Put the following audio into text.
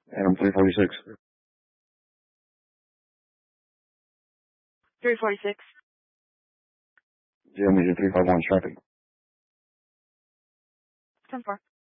Adam 346. 346. Jim, is your 351 traffic? 10-4.